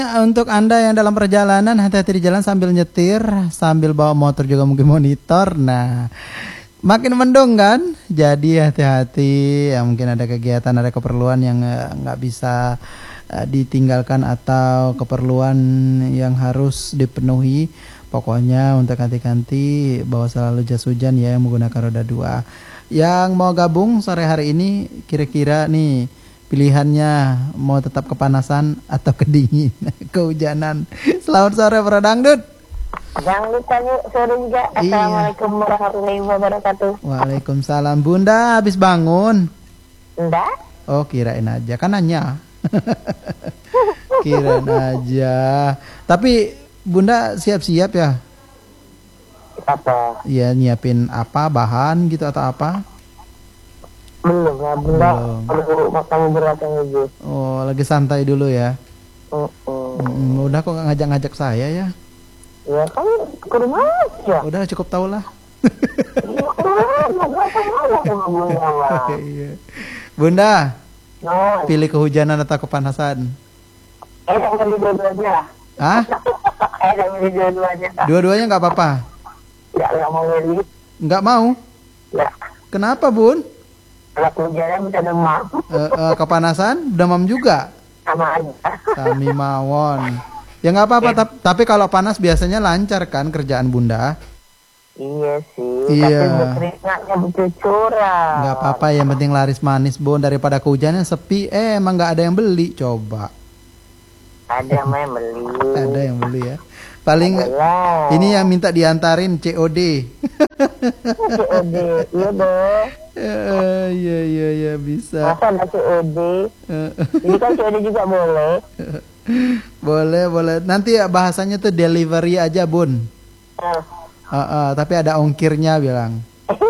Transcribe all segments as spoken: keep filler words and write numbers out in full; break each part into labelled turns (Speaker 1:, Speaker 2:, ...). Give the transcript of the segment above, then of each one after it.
Speaker 1: Untuk Anda yang dalam perjalanan, hati-hati di jalan sambil nyetir, sambil bawa motor juga mungkin monitor. Nah, makin mendung kan? Jadi hati-hati. Ya, mungkin ada kegiatan, ada keperluan yang eh, nggak bisa eh, ditinggalkan atau keperluan yang harus dipenuhi. Pokoknya untuk ganti-ganti bawa selalu jas hujan ya yang menggunakan roda dua. Yang mau gabung sore hari ini kira-kira nih pilihannya mau tetap kepanasan atau kedinginan, kehujanan. Selamat sore Bro Dangdut.
Speaker 2: Jangan lupa Bu, sore juga. Assalamualaikum warahmatullahi wabarakatuh.
Speaker 1: Waalaikumsalam. Bunda habis bangun?
Speaker 2: Enggak?
Speaker 1: Oh kirain aja, kan nanya. Kirain aja. Tapi Bunda siap-siap ya?
Speaker 2: Apa?
Speaker 1: Iya, nyiapin apa, bahan gitu atau apa?
Speaker 2: Belum ya, Bunda. Perlu makan berat aja.
Speaker 1: Oh, lagi santai dulu ya?
Speaker 2: Uh -uh.
Speaker 1: Hmm, udah kok nggak ngajak-ngajak saya ya?
Speaker 2: Ya kan ke rumah aja.
Speaker 1: Udah cukup tau lah.
Speaker 2: Iya, ke rumah aja.
Speaker 1: Iya. Bunda,
Speaker 2: No.
Speaker 1: pilih kehujanan atau kepanasan?
Speaker 2: Eh, yang milih dua-duanya.
Speaker 1: Hah?
Speaker 2: Eh, yang milih dua-duanya.
Speaker 1: Dua-duanya nggak apa-apa?
Speaker 2: Ya, nggak mau milih.
Speaker 1: Nggak mau?
Speaker 2: Ya.
Speaker 1: Kenapa Bun?
Speaker 2: Kalau kehujanan bisa demam.
Speaker 1: Uh, uh, kepanasan, demam juga?
Speaker 2: Sama aja.
Speaker 1: Kami mawon. Ya nggak apa-apa, tap- tapi kalau panas biasanya lancar kan kerjaan Bunda?
Speaker 2: Iya sih,
Speaker 1: Iya.
Speaker 2: tapi berkeringatnya bercucuran.
Speaker 1: Nggak apa-apa, yang penting laris manis Bun. Daripada kehujanan sepi, eh emang nggak ada yang beli. Coba.
Speaker 2: Ada yang main beli.
Speaker 1: Ada yang beli ya. Paling
Speaker 2: Adalah.
Speaker 1: ini yang minta diantarin C O D.
Speaker 2: C O D, iya dong.
Speaker 1: Eh, Iya iya iya bisa.
Speaker 2: Masa ada C O D?
Speaker 1: Eh,
Speaker 2: Ini kan C O D juga boleh.
Speaker 1: Boleh boleh. Nanti ya bahasanya tuh delivery aja Bun.
Speaker 2: Nah,
Speaker 1: Uh, uh, tapi ada ongkirnya bilang.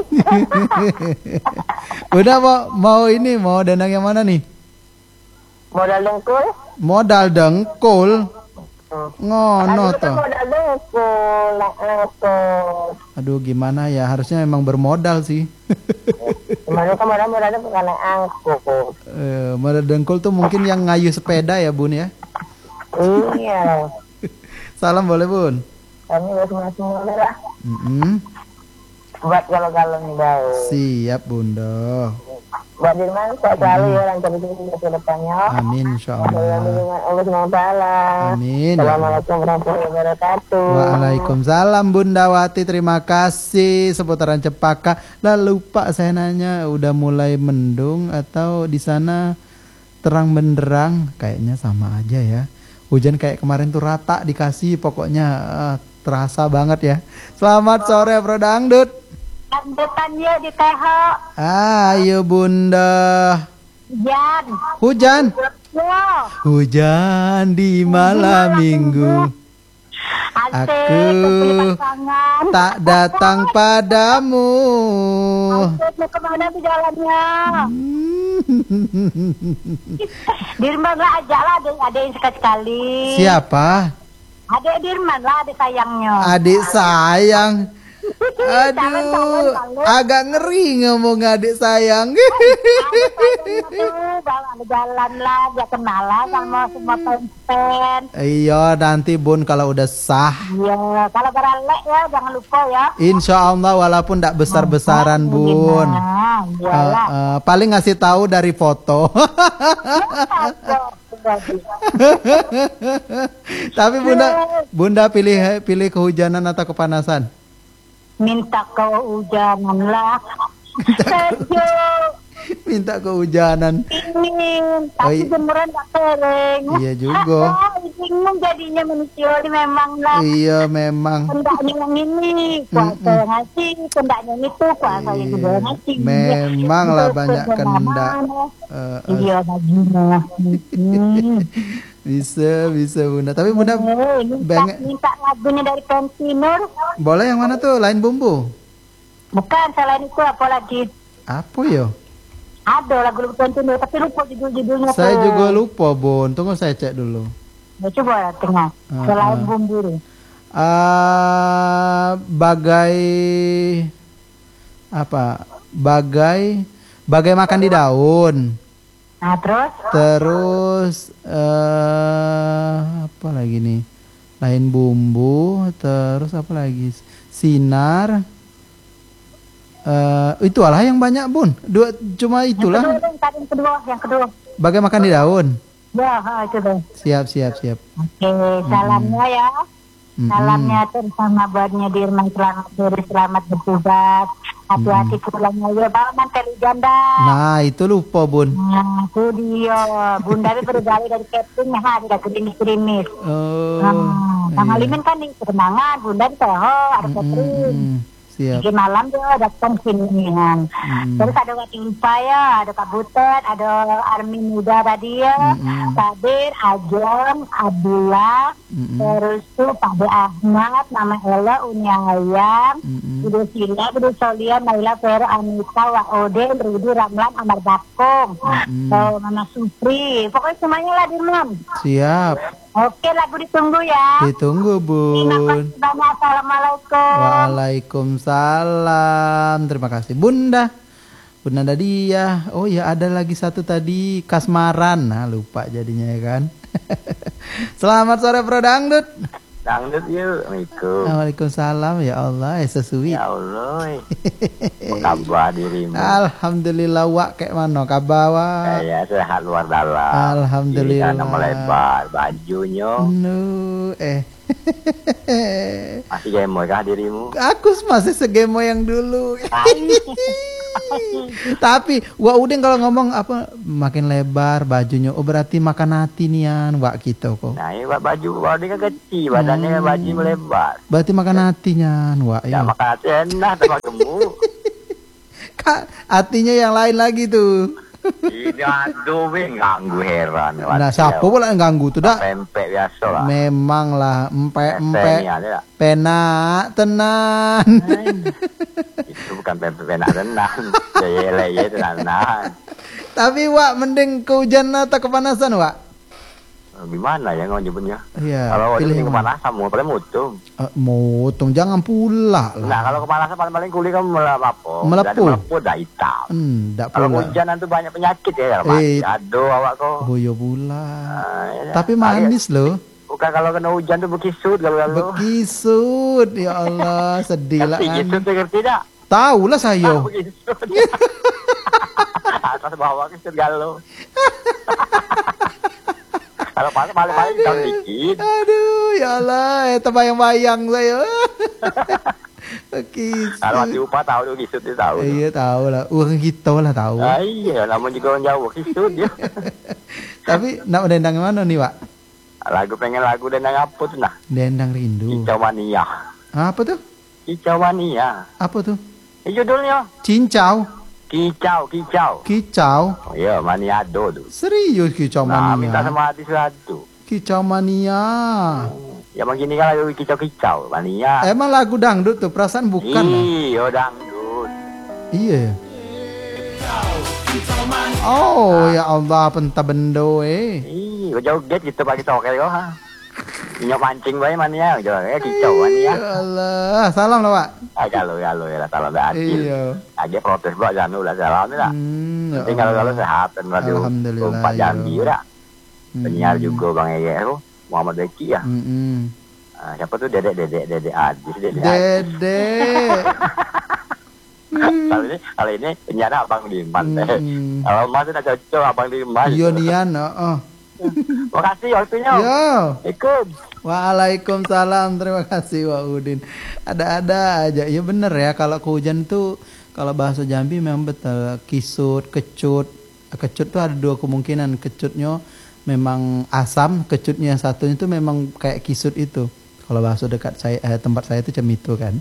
Speaker 1: Udah mau mau ini mau danang yang mana nih?
Speaker 2: modal dengkul?
Speaker 1: Modal dengkul.
Speaker 2: Hmm.
Speaker 1: Ngono
Speaker 2: Aduh, kan
Speaker 1: toh.
Speaker 2: modal dengkul, nak ngekos.
Speaker 1: Aduh gimana ya, harusnya memang bermodal sih.
Speaker 2: Gimana kan modal-modalnya bukan naik angkut.
Speaker 1: Eh, modal dengkul tuh mungkin yang ngayuh sepeda ya Bun ya.
Speaker 2: Iya.
Speaker 1: Salam boleh Bun.
Speaker 2: Kami udah semua-semua lah.
Speaker 1: Mm-mm.
Speaker 2: Buat galau-galau nih bau.
Speaker 1: Siap Bunda.
Speaker 2: Buat Dirman, saya selalu ya lancar di ke depannya.
Speaker 1: Amin insyaallah.
Speaker 2: Dengan Allah subhanahu wa taala.
Speaker 1: Amin.
Speaker 2: Assalamualaikum warahmatullahi wabarakatuh.
Speaker 1: Waalaikumsalam Bunda Wati, terima kasih seputaran Cepaka. Lalu Pak saya nanya udah mulai mendung atau di sana terang benderang? Kayaknya sama aja ya. Hujan kayak kemarin tuh rata dikasih, pokoknya eh, terasa banget ya. Selamat sore Bro Dangdut.
Speaker 2: Dangdutannya di T H.
Speaker 1: Ayo Bunda.
Speaker 2: Jan.
Speaker 1: Hujan.
Speaker 2: Ya.
Speaker 1: Hujan di malam minggu.
Speaker 2: Asik.
Speaker 1: Aku
Speaker 2: Pasangan.
Speaker 1: tak datang padamu.
Speaker 2: Asik, mau kemana tuh jalannya? Dirman lah aja lah, ada, ada yang sekali-sekali.
Speaker 1: Siapa?
Speaker 2: Ada Dirman lah, ada sayangnya.
Speaker 1: Adik sayang.
Speaker 2: Calon, calon,
Speaker 1: Aduh,
Speaker 2: calon.
Speaker 1: agak ngeri ngomong adik sayang.
Speaker 2: Ada sayangnya tuh, bawa ada jalan lah, dia kenalan sama semua fans.
Speaker 1: Iya, nanti Bun kalau udah sah.
Speaker 2: Iya, kalau beralek ya, jangan lupa ya.
Speaker 1: Insya Allah walaupun tidak besar-besaran Bun.
Speaker 2: Nah,
Speaker 1: Eh,
Speaker 2: iyalah.
Speaker 1: eh, paling ngasih tahu dari foto. Tapi Bunda, Bunda pilih pilih kehujanan atau kepanasan?
Speaker 2: Minta kehujanan lah. Sejuk.
Speaker 1: Minta kehujanan.
Speaker 2: Dingin,
Speaker 1: Oh,
Speaker 2: tapi
Speaker 1: i-
Speaker 2: jemuran gak kering.
Speaker 1: Iya juga.
Speaker 2: Ah, bingung jadinya manusia ini memang lah.
Speaker 1: Iya memang.
Speaker 2: Kendaknya yang ini, kuasa yang ngasih. Kendaknya yang itu, kuasa yang juga yang ngasih.
Speaker 1: Memang lah
Speaker 2: Itu
Speaker 1: banyak kendak.
Speaker 2: kemana-mana.
Speaker 1: Eh, eh,
Speaker 2: Iya, bajunya. Hmm.
Speaker 1: bisa bisa Bunda. Tapi Bunda
Speaker 2: Eh, minta,
Speaker 1: pengen
Speaker 2: minta lagunya dari pensinur.
Speaker 1: boleh yang mana tuh? Lain bumbu.
Speaker 2: Bukan, selain itu apa lagi?
Speaker 1: Apa yo?
Speaker 2: Ada lagu-lagu pensinur, tapi lupa judul-judulnya.
Speaker 1: Saya
Speaker 2: tuh.
Speaker 1: juga lupa Bun. Tunggu saya cek dulu.
Speaker 2: Ya, coba ya, tengah.
Speaker 1: Ah,
Speaker 2: Selain
Speaker 1: ah.
Speaker 2: bumbu.
Speaker 1: Ah, bagai apa? Bagai bagai makan di daun.
Speaker 2: Nah, terus?
Speaker 1: Terus eh apa lagi nih? Lain bumbu, terus apa lagi? Sinar. Eh itu lah yang banyak, Bun. Dua cuma itulah.
Speaker 2: Yang kedua, yang kedua, yang kedua.
Speaker 1: Bagai makan di daun.
Speaker 2: Ya, ha, itu deh.
Speaker 1: Siap, siap, siap.
Speaker 2: Oke, salamnya ya.
Speaker 1: Mm-mm.
Speaker 2: Salamnya terutama buatnya Dirman, selamat sore, selamat bertugas. Hati-hati pulangnya ya, bawa mantel janda.
Speaker 1: Nah, itu lupa, Bun.
Speaker 2: Nah, itu dia. Bunda itu bergali dari catering, ha, tidak krimis-krimis.
Speaker 1: Oh.
Speaker 2: Nah, Bang
Speaker 1: iya.
Speaker 2: Alimin kan di ketenangan, Bunda di Toho, ada catering.
Speaker 1: Mm-mm. Siap.
Speaker 2: Jadi malam dia datang sini kan.
Speaker 1: Mm.
Speaker 2: Terus ada Wati Upaya, ada Kak Butet, ada Armin Muda tadi ya,
Speaker 1: Mm-mm.
Speaker 2: Kadir, Ajeng, Abdullah,
Speaker 1: Mm-mm.
Speaker 2: terus tuh Pak De Ahmad, Mama Ella, Uni Ayam,
Speaker 1: Mm-mm.
Speaker 2: Budu Sila, Budu Solia, Naila, Vero, Anita, Wak Odin, Rudi, Ramlan, Amar Bakung,
Speaker 1: Mm-mm.
Speaker 2: so, Mama Supri, pokoknya semuanya lah Dirman.
Speaker 1: Siap.
Speaker 2: Oke, lagu ditunggu ya.
Speaker 1: Ditunggu,
Speaker 2: Terima
Speaker 1: Bun.
Speaker 2: kasih banyak. Assalamualaikum.
Speaker 1: Waalaikumsalam. Terima kasih, Bunda. Bunda Nadia. Oh ya, ada lagi satu tadi, Kasmaran. Nah, lupa jadinya ya kan. Selamat sore, Bro Dangdut.
Speaker 3: Dangdut yuk, Assalamualaikum.
Speaker 1: Waalaikumsalam. Ya Allah, ya sesuai.
Speaker 3: Ya Allah, apa kabar dirimu?
Speaker 1: Alhamdulillah, Wak, kayak mana kabar, Wak?
Speaker 3: Saya sehat luar dalam.
Speaker 1: Alhamdulillah.
Speaker 3: Kiri kanan melebar, bajunya
Speaker 1: Nu, eh.
Speaker 3: masih gemoy kah dirimu?
Speaker 1: Aku masih segemo yang dulu. Tapi Wak Udin kalau ngomong apa makin lebar bajunya, oh berarti makan hati nian Wak kita kok.
Speaker 3: Nah, ini baju baju kan kecil, badannya kan baju melebar.
Speaker 1: Berarti makan hatinya Wak
Speaker 3: Ya
Speaker 1: ya.
Speaker 3: makan hati enak sama gemuk.
Speaker 1: Kak, hatinya yang lain lagi tuh.
Speaker 3: Ini aduh, weh, ganggu heran.
Speaker 1: Nah, siapa pula yang ganggu tuh dak?
Speaker 3: Pempek biasa lah.
Speaker 1: Memang lah, empe-empe
Speaker 3: Ini ada tak?
Speaker 1: pena tenan.
Speaker 3: Itu bukan pempek penak tenang. Leye-leye tenang.
Speaker 1: Tapi Wak mending kehujanan atau kepanasan Wak?
Speaker 3: Gimana ya nyebutnya?
Speaker 1: Iya,
Speaker 3: Kalau
Speaker 1: pilih
Speaker 3: ini
Speaker 1: yang
Speaker 3: kepanasan mau paling mutung.
Speaker 1: Uh, motong jangan pula lah.
Speaker 3: Nah, kalau kepanasan paling-paling kulit kamu melepuh.
Speaker 1: Melepuh.
Speaker 3: Melepuh dah hitam.
Speaker 1: Hmm, dak
Speaker 3: Kalau
Speaker 1: pula.
Speaker 3: hujan itu banyak penyakit ya,
Speaker 1: Eh.
Speaker 3: mati. Aduh awak kok.
Speaker 1: Boyo pula.
Speaker 3: Nah, ya.
Speaker 1: Tapi manis loh.
Speaker 3: Bukan kalau kena hujan tuh bekisut kalau lalu.
Speaker 1: Bekisut. Ya Allah, sedih lah
Speaker 3: Ngerti
Speaker 1: kan.
Speaker 3: kisut tuh ngerti tak?
Speaker 1: Tahu lah
Speaker 3: Ah,
Speaker 1: saya.
Speaker 3: bekisut. Atas bawah kisut galau. Kalau paling paling paling kita dikit.
Speaker 1: Aduh, ya Allah, itu bayang-bayang saya. Bekisut.
Speaker 3: Kalau hati upah tahu tuh kisut dia tahu. tuh.
Speaker 1: Iya tahu lah. Orang kita lah tahu.
Speaker 3: Ah, iya, namun juga orang Jawa kisut dia.
Speaker 1: Tapi nak dendang mana nih, Wak?
Speaker 3: Lagu pengen lagu dan apa tuh nah?
Speaker 1: Dendang rindu.
Speaker 3: Kicau mania.
Speaker 1: Apa tuh?
Speaker 3: Kicau mania.
Speaker 1: Apa tuh?
Speaker 3: Ini judulnya.
Speaker 1: Cincau.
Speaker 3: Kicau, kicau.
Speaker 1: Kicau.
Speaker 3: Oh, iya, maniado tuh.
Speaker 1: Serius kicau
Speaker 3: Nah, minta
Speaker 1: mania.
Speaker 3: sama hati satu.
Speaker 1: Kicau mania.
Speaker 3: Ya begini kan lagu kicau-kicau, mania.
Speaker 1: Emang lagu dangdut tuh, perasaan bukan lah.
Speaker 3: Iya, dangdut.
Speaker 1: Iya. Oh ya Allah, pentah bendo eh.
Speaker 3: Iya, joget gitu pagi tokel kok ha. Nyok mancing bae mania, joget kicau mania.
Speaker 1: Ya Allah, salam lah Pak.
Speaker 3: Ah, kalau kalau ya salah dah adil.
Speaker 1: Iya.
Speaker 3: Aja protes gua jangan lah salam lah.
Speaker 1: Hmm, ya
Speaker 3: Penting kalau kalau
Speaker 1: Allah.
Speaker 3: sehat dan radio.
Speaker 1: Alhamdulillah,
Speaker 3: Pak
Speaker 1: ya.
Speaker 3: Jambi udah.
Speaker 1: Hmm.
Speaker 3: Penyiar juga Bang Ege itu, Muhammad Beki ya.
Speaker 1: Mm-mm.
Speaker 3: Ah, siapa tuh Dedek Dedek Dedek Adis Dedek. Adis.
Speaker 1: Dede.
Speaker 3: Kalau ini kalau ini penyiar Abang Diman teh.
Speaker 1: Hmm.
Speaker 3: Kalau Mas udah cocok Abang Diman.
Speaker 1: Iya nian, oh.
Speaker 3: Makasih waktunya.
Speaker 1: Yo.
Speaker 3: Ikut.
Speaker 1: Waalaikumsalam, terima kasih Wak Udin. Ada-ada aja, ya bener ya kalau kehujan tuh kalau bahasa Jambi memang betul kisut, kecut. Kecut tuh ada dua kemungkinan, kecutnya memang asam, kecutnya yang satunya itu memang kayak kisut itu. Kalau bahasa dekat saya eh, tempat saya itu cemito kan.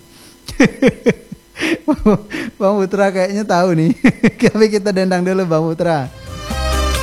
Speaker 1: Bang Putra kayaknya tahu nih. Tapi kita dendang dulu Bang Putra.